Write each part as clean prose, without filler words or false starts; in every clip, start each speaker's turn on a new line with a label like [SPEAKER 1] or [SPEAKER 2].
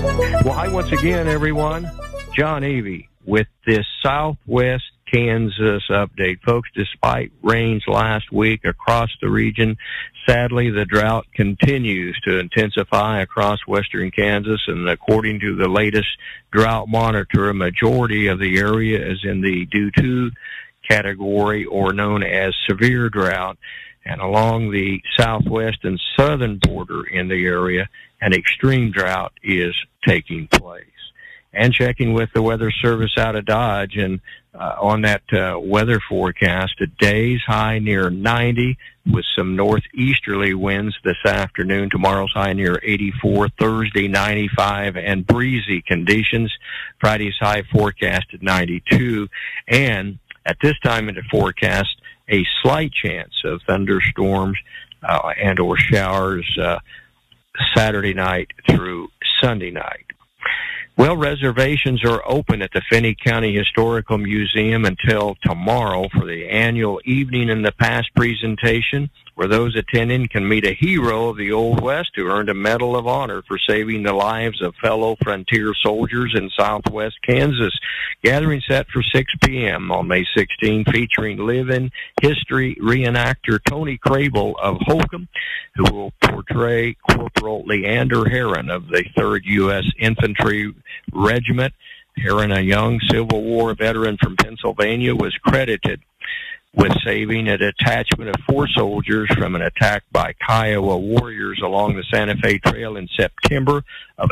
[SPEAKER 1] Well, hi once again, everyone. John Avey with this Southwest Kansas update. Folks, despite rains last week across the region, sadly, the drought continues to intensify across western Kansas, and according to the latest drought monitor, a majority of the area is in the due to category, or known as severe drought. And along the southwest and southern border in the area, an extreme drought is taking place. And checking with the Weather Service out of Dodge, and on that weather forecast, today's high near 90 with some northeasterly winds this afternoon. Tomorrow's high near 84, Thursday 95, and breezy conditions. Friday's high forecasted 92, and at this time in the forecast, a slight chance of thunderstorms and or showers Saturday night through Sunday night. Well, reservations are open at the Finney County Historical Museum until tomorrow for the annual Evening in the Past presentation, where those attending can meet a hero of the Old West who earned a Medal of Honor for saving the lives of fellow frontier soldiers in southwest Kansas. Gathering set for 6 p.m. on May 16, featuring live-in history reenactor Tony Crable of Holcomb, who will portray Corporal Leander Heron of the 3rd U.S. Infantry Regiment. Heron, a young Civil War veteran from Pennsylvania, was credited with saving a detachment of 4 soldiers from an attack by Kiowa warriors along the Santa Fe Trail in September of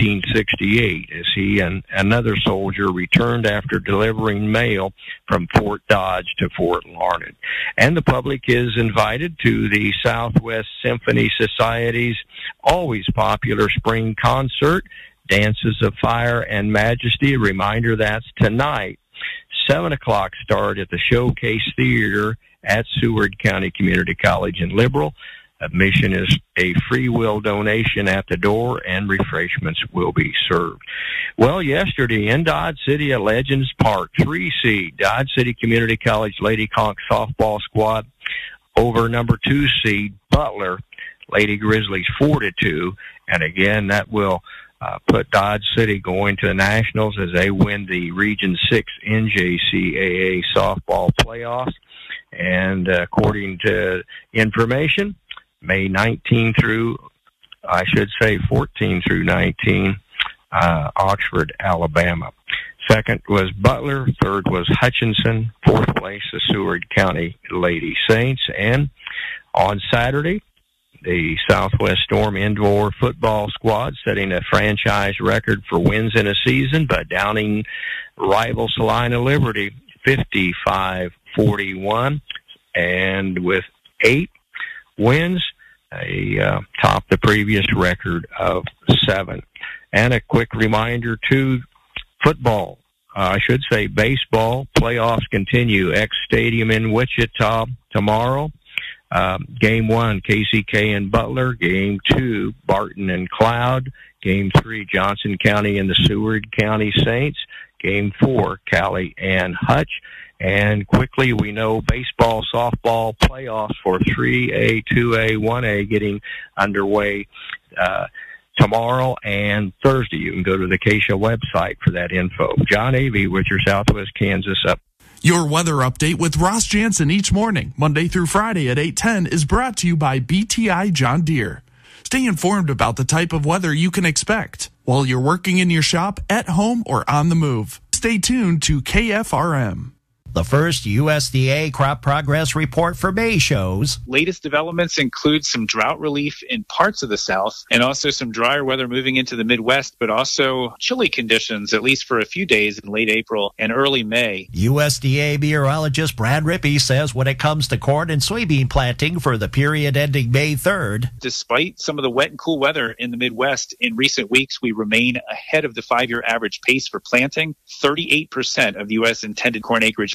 [SPEAKER 1] 1868, as he and another soldier returned after delivering mail from Fort Dodge to Fort Larned. And the public is invited to the Southwest Symphony Society's always popular spring concert, Dances of Fire and Majesty. A reminder, that's tonight. 7 o'clock start at the Showcase Theater at Seward County Community College in Liberal. Admission is a free will donation at the door, and refreshments will be served. Well, yesterday in Dodge City at Legends Park, 3 seed Dodge City Community College Lady Conch softball squad over number 2 seed Butler Lady Grizzlies 4-2, and again that will put Dodge City going to the Nationals as they win the Region 6 NJCAA softball playoffs. And according to information, May 14 through 19, Oxford, Alabama. Second was Butler. Third was Hutchinson. Fourth place, the Seward County Lady Saints. And on Saturday, the Southwest Storm indoor football squad setting a franchise record for wins in a season by downing rival Salina Liberty 55-41, and with 8 wins, topped the previous record of 7. And a quick reminder to football, baseball playoffs continue. X Stadium in Wichita tomorrow. Game 1, KCK and Butler. Game 2, Barton and Cloud. Game 3, Johnson County and the Seward County Saints. Game 4, Cali and Hutch. And quickly, we know baseball, softball playoffs for 3A, 2A, 1A getting underway tomorrow and Thursday. You can go to the Acacia website for that info. John Avey with your Southwest Kansas up.
[SPEAKER 2] Your weather update with Ross Jansen each morning, Monday through Friday at 8:10, is brought to you by BTI John Deere. Stay informed about the type of weather you can expect while you're working in your shop, at home, or on the move. Stay tuned to KFRM.
[SPEAKER 3] The first USDA crop progress report for May shows
[SPEAKER 4] latest developments include some drought relief in parts of the South and also some drier weather moving into the Midwest, but also chilly conditions, at least for a few days in late April and early May.
[SPEAKER 3] USDA meteorologist Brad Rippey says when it comes to corn and soybean planting for the period ending May 3rd,
[SPEAKER 4] despite some of the wet and cool weather in the Midwest in recent weeks, we remain ahead of the 5-year average pace for planting. 38% of U.S. intended corn acreage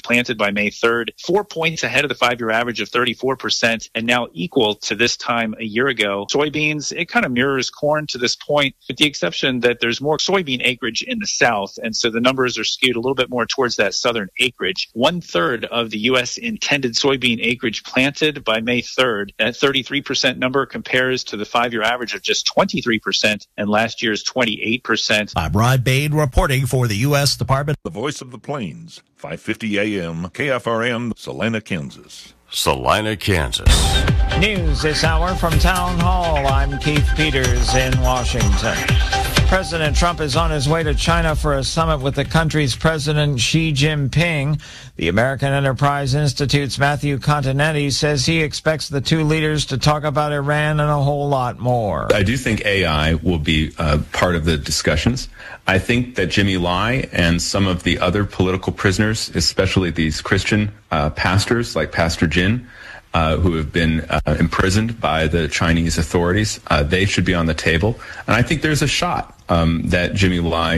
[SPEAKER 4] planted by May 3rd, 4 points ahead of the 5-year average of 34%, and now equal to this time a year ago. Soybeans, it kind of mirrors corn to this point, with the exception that there's more soybean acreage in the south, and so the numbers are skewed a little bit more towards that southern acreage. 1/3 of the U.S. intended soybean acreage planted by May 3rd. That 33% number compares to the 5-year average of just 23% and last year's 28%.
[SPEAKER 3] I'm Rod Bain reporting for the U.S. Department.
[SPEAKER 5] The Voice of the Plains, 550 AM, KFRN, Salina, Kansas.
[SPEAKER 6] Salina, Kansas.
[SPEAKER 7] News this hour from Town Hall. I'm Keith Peters in Washington. President Trump is on his way to China for a summit with the country's President Xi Jinping. The American Enterprise Institute's Matthew Continetti says he expects the two leaders to talk about Iran and a whole lot more.
[SPEAKER 8] I do think AI will be part of the discussions. I think that Jimmy Lai and some of the other political prisoners, especially these Christian pastors like Pastor Jin, who have been imprisoned by the Chinese authorities, they should be on the table. And I think there's a shot that Jimmy Lai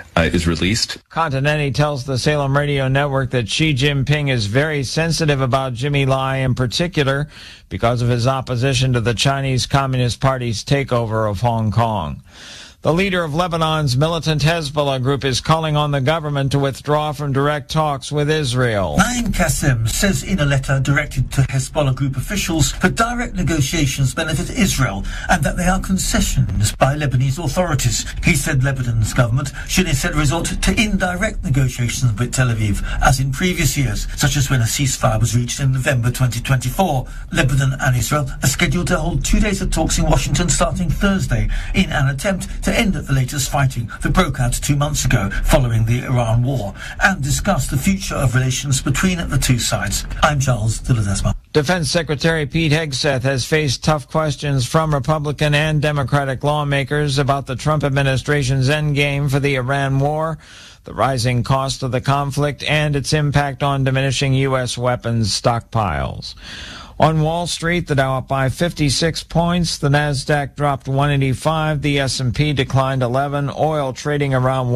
[SPEAKER 8] is released.
[SPEAKER 7] Continetti tells the Salem Radio Network that Xi Jinping is very sensitive about Jimmy Lai in particular because of his opposition to the Chinese Communist Party's takeover of Hong Kong. The leader of Lebanon's militant Hezbollah group is calling on the government to withdraw from direct talks with Israel.
[SPEAKER 9] Naim Qassem says in a letter directed to Hezbollah group officials that direct negotiations benefit Israel and that they are concessions by Lebanese authorities. He said Lebanon's government should instead resort to indirect negotiations with Tel Aviv, as in previous years, such as when a ceasefire was reached in November 2024. Lebanon and Israel are scheduled to hold 2 days of talks in Washington starting Thursday in an attempt to end the latest fighting that broke out 2 months ago following the Iran war and discuss the future of relations between the two sides. I'm Charles de Ledesma.
[SPEAKER 7] Defense Secretary Pete Hegseth has faced tough questions from Republican and Democratic lawmakers about the Trump administration's endgame for the Iran war, the rising cost of the conflict, and its impact on diminishing U.S. weapons stockpiles. On Wall Street, the Dow up by 56 points, the Nasdaq dropped 185, the S&P declined 11, oil trading around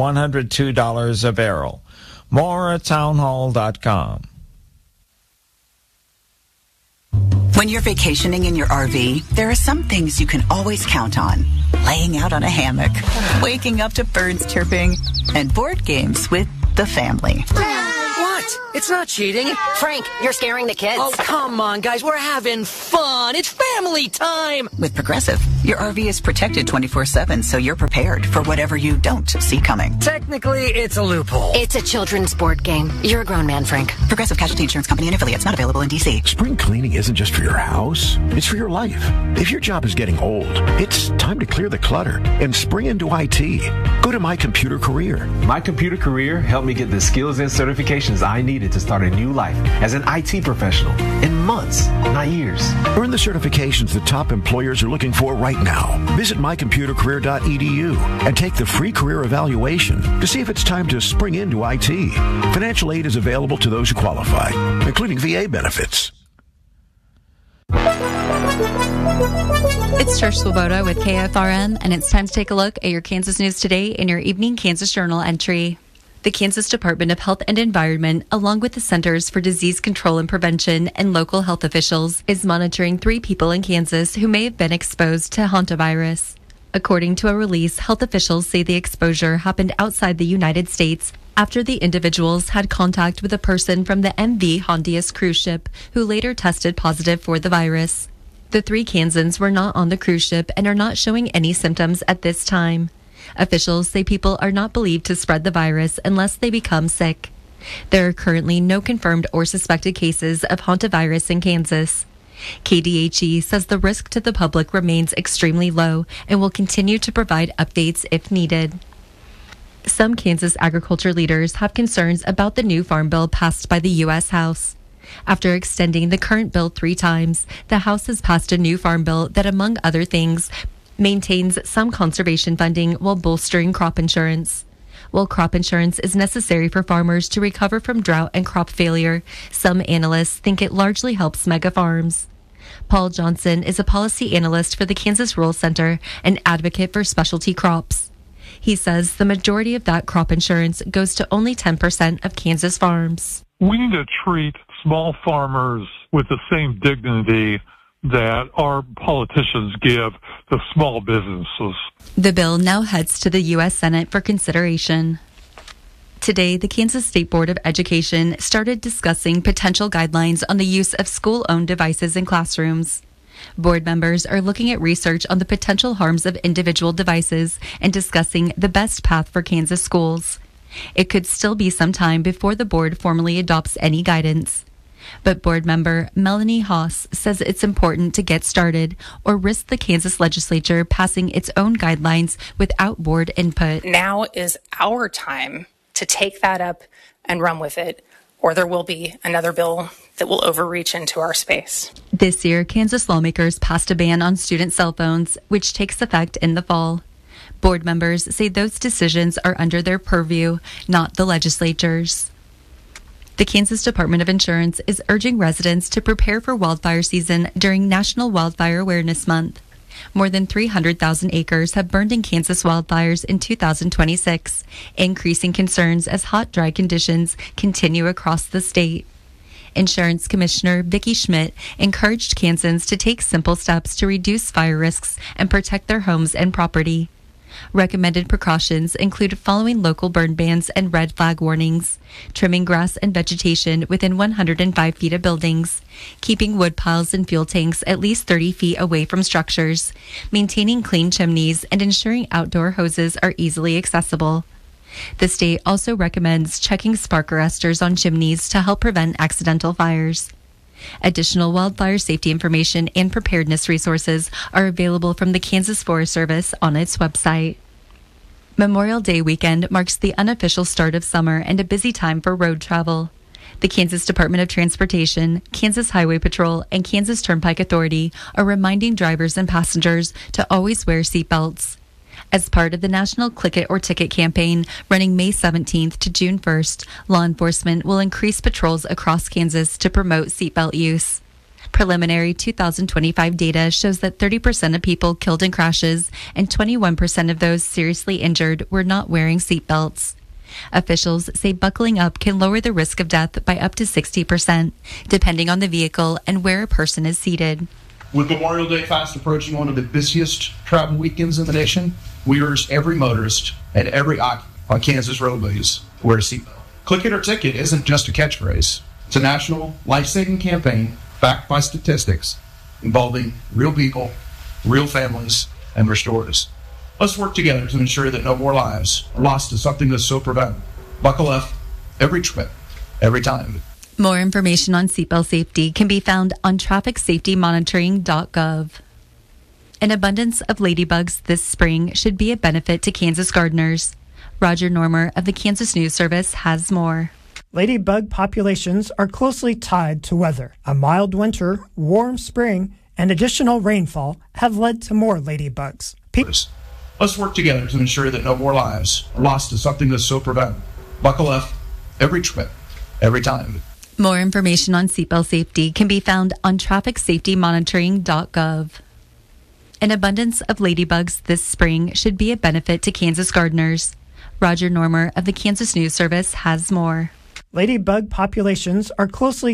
[SPEAKER 7] $102 a barrel. More at townhall.com.
[SPEAKER 10] When you're vacationing in your RV, there are some things you can always count on. Laying out on a hammock, waking up to birds chirping, and board games with the family.
[SPEAKER 11] What? It's not cheating.
[SPEAKER 12] Frank, you're scaring the kids.
[SPEAKER 11] Oh, come on, guys. We're having fun. It's family time.
[SPEAKER 10] With Progressive, your RV is protected 24/7, so you're prepared for whatever you don't see coming.
[SPEAKER 11] Technically, it's a loophole.
[SPEAKER 12] It's a children's board game. You're a grown man, Frank.
[SPEAKER 10] Progressive Casualty Insurance Company and affiliates, not available in D.C.
[SPEAKER 13] Spring cleaning isn't just for your house. It's for your life. If your job is getting old, it's time to clear the clutter and spring into IT. Go to My Computer Career.
[SPEAKER 14] My Computer Career helped me get the skills and certifications I needed to start a new life as an IT professional in months, not years.
[SPEAKER 13] Earn the certifications that top employers are looking for right now. Visit mycomputercareer.edu and take the free career evaluation to see if it's time to spring into IT. Financial aid is available to those who qualify, including VA benefits.
[SPEAKER 15] It's Trish Swoboda with KFRM, and it's time to take a look at your Kansas news today in your Evening Kansas Journal entry. The Kansas Department of Health and Environment, along with the Centers for Disease Control and Prevention and local health officials, is monitoring 3 people in Kansas who may have been exposed to hantavirus. According to a release, health officials say the exposure happened outside the United States after the individuals had contact with a person from the MV Hondias cruise ship who later tested positive for the virus. The 3 Kansans were not on the cruise ship and are not showing any symptoms at this time. Officials say people are not believed to spread the virus unless they become sick. There are currently no confirmed or suspected cases of hantavirus in Kansas. KDHE says the risk to the public remains extremely low and will continue to provide updates if needed. Some Kansas agriculture leaders have concerns about the new farm bill passed by the U.S. House. After extending the current bill 3 times, the House has passed a new farm bill that, among other things, maintains some conservation funding while bolstering crop insurance. While crop insurance is necessary for farmers to recover from drought and crop failure, some analysts think it largely helps mega farms. Paul Johnson is a policy analyst for the Kansas Rural Center and advocate for specialty crops. He says the majority of that crop insurance goes to only 10% of Kansas farms.
[SPEAKER 16] we need to treat small farmers with the same dignity that our politicians give to small businesses.
[SPEAKER 15] The bill now heads to the U.S. Senate for consideration. Today, the Kansas State Board of Education started discussing potential guidelines on the use of school-owned devices in classrooms. Board members are looking at research on the potential harms of individual devices and discussing the best path for Kansas schools. It could still be some time before the board formally adopts any guidance. But board member Melanie Haas says it's important to get started or risk the Kansas legislature passing its own guidelines without board input.
[SPEAKER 17] Now is our time to take that up and run with it, or there will be another bill that will overreach into our space.
[SPEAKER 15] This year, Kansas lawmakers passed a ban on student cell phones, which takes effect in the fall. Board members say those decisions are under their purview, not the legislature's. The Kansas Department of Insurance is urging residents to prepare for wildfire season during National Wildfire Awareness Month. More than 300,000 acres have burned in Kansas wildfires in 2026, increasing concerns as hot, dry conditions continue across the state. Insurance Commissioner Vicki Schmidt encouraged Kansans to take simple steps to reduce fire risks and protect their homes and property. Recommended precautions include following local burn bans and red flag warnings, trimming grass and vegetation within 105 feet of buildings, keeping wood piles and fuel tanks at least 30 feet away from structures, maintaining clean chimneys, and ensuring outdoor hoses are easily accessible. The state also recommends checking spark arresters on chimneys to help prevent accidental fires. Additional wildfire safety information and preparedness resources are available from the Kansas Forest Service on its website. Memorial Day weekend marks the unofficial start of summer and a busy time for road travel. The Kansas Department of Transportation, Kansas Highway Patrol, and Kansas Turnpike Authority are reminding drivers and passengers to always wear seatbelts. As part of the National Click It or Ticket campaign running May 17th to June 1st, law enforcement will increase patrols across Kansas to promote seatbelt use. Preliminary 2025 data shows that 30% of people killed in crashes and 21% of those seriously injured were not wearing seatbelts. Officials say buckling up can lower the risk of death by up to 60%, depending on the vehicle and where a person is seated.
[SPEAKER 18] With Memorial Day fast approaching, one of the busiest travel weekends in the nation, we urge every motorist and every occupant on Kansas roadways to wear a seatbelt. Click It or Ticket isn't just a catchphrase. It's a national life-saving campaign backed by statistics involving real people, real families, and restoratives. Let's work together to ensure that no more lives are lost to something that's so preventable. Buckle up every trip, every time.
[SPEAKER 15] More information on seatbelt safety can be found on trafficsafetymonitoring.gov. An abundance of ladybugs this spring should be a benefit to Kansas gardeners. Roger Normer of the Kansas News Service has more.
[SPEAKER 19] Ladybug populations are closely tied to weather. A mild winter, warm spring, and additional rainfall have led to more ladybugs.
[SPEAKER 18] Let's work together to ensure that no more lives are lost to something that's so preventable. Buckle up every trip, every time.
[SPEAKER 15] More information on seatbelt safety can be found on trafficsafetymonitoring.gov. An abundance of ladybugs this spring should be a benefit to Kansas gardeners. Roger Normer of the Kansas News Service has more.
[SPEAKER 19] Ladybug populations are closely